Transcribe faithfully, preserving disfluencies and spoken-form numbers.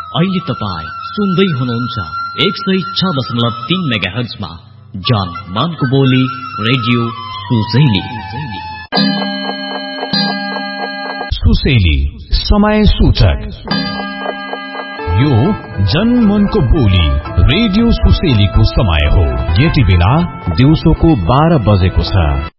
अहिले तपाईँ सुन्दै हुनुहुन्छ एक सय छ दशमलव तीन मेगा हर्जमा जन मनको बोली रेडियो सुसेली। सुसेली समय सूचक। यो जनमनको बोली रेडियो सुसेलीको समय हो। यति बेला दिउँसोको बाह्र बजेको छ।